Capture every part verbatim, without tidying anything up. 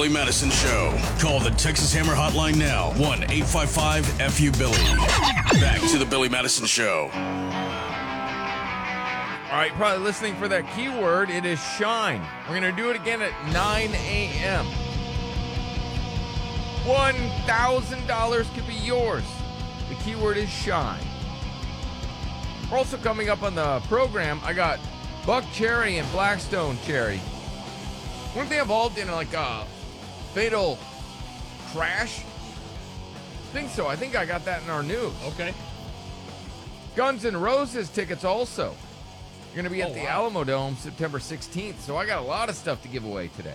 Billy Madison Show. Call the Texas Hammer Hotline now. one eight five five F U Billy. Back to the Billy Madison Show. All right, probably listening for that keyword. It is shine. We're going to do it again at nine a.m. one thousand dollars could be yours. The keyword is shine. Also coming up on the program, I got Buck Cherry and Blackstone Cherry. Weren't they involved in like a fatal crash? I think so. I think I got that in our news. Okay. Guns N' Roses tickets also. You're going to be at Oh, the wow. Alamo Dome September sixteenth, so I got a lot of stuff to give away today.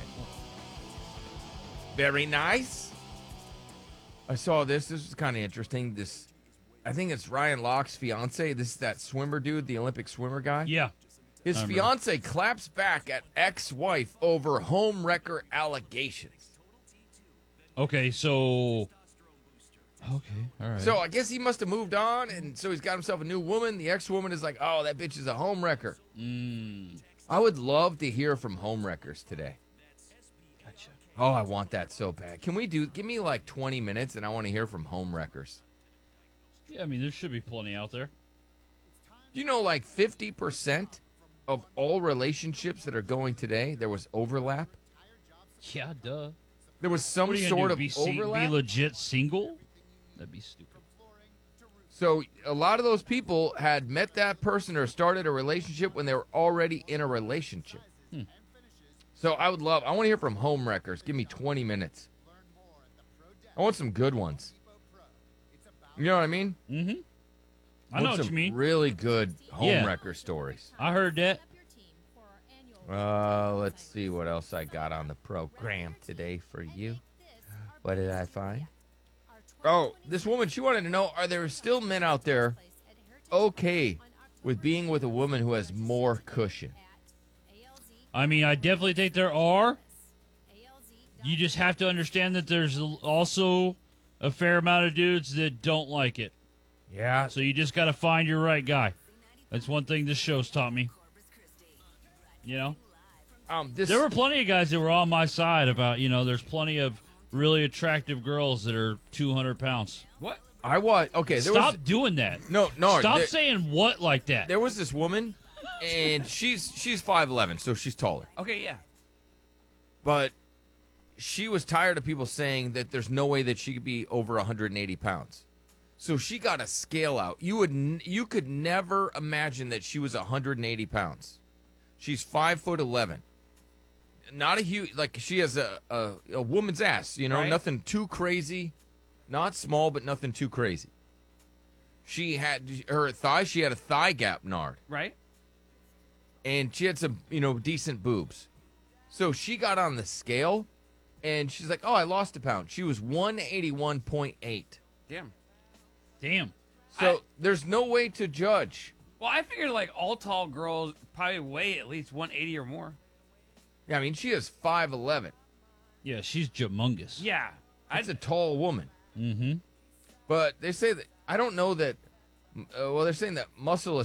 Very nice. I saw this. This was kind of interesting. This, I think it's Ryan Locke's fiance. This is that swimmer dude, the Olympic swimmer guy. Yeah. His I remember. fiance claps back at ex-wife over home wrecker allegations. Okay, so. Okay, all right. So I guess he must have moved on, and so he's got himself a new woman. The ex-woman is like, oh, that bitch is a home wrecker. Mm, I would love to hear from home wreckers today. gotcha. Oh, I want that so bad. Can we do, give me like twenty minutes, and I want to hear from home wreckers. Yeah, I mean, there should be plenty out there. Do you know like fifty percent of all relationships that are going today, there was overlap? Yeah, duh. There was some What are you sort gonna do, of be, sing- overlap? be legit single? That'd be stupid. So a lot of those people had met that person or started a relationship when they were already in a relationship. Hmm. So I would love, I want to hear from home wreckers. Give me twenty minutes. I want some good ones. You know what I mean? Mm-hmm. I want know what some you mean. Really good home Yeah. wrecker stories. I heard that. Uh, let's see what else I got on the program today for you. What did I find? Oh, this woman, she wanted to know, are there still men out there okay with being with a woman who has more cushion? I mean, I definitely think there are. You just have to understand that there's also a fair amount of dudes that don't like it. Yeah. So you just got to find your right guy. That's one thing this show's taught me. You know? Um, this, There were plenty of guys that were on my side about, you know, there's plenty of really attractive girls that are two hundred pounds. what? I was, okay. There Stop was, doing that. no, no. Stop there, saying what like that. there was this woman, and she's, she's five eleven, so she's taller. Okay, yeah. But she was tired of people saying that there's no way that she could be over one hundred eighty pounds. So she got a scale out. You would n- you could never imagine that she was one hundred eighty pounds. She's five foot eleven. Not a huge, like she has a, a, a woman's ass, you know, Right. nothing too crazy. Not small, but nothing too crazy. She had her thigh, she had a thigh gap nard. Right? And she had some, you know, decent boobs. So she got on the scale, and she's like, oh, I lost a pound. She was one eighty-one point eight. Damn. Damn. So I- there's no way to judge. Well, I figured like all tall girls probably weigh at least one eighty or more. Yeah, I mean, she is five eleven. Yeah, she's humongous. Yeah. That's a tall woman. Mm-hmm. But they say that, I don't know that, uh, well, they're saying that muscle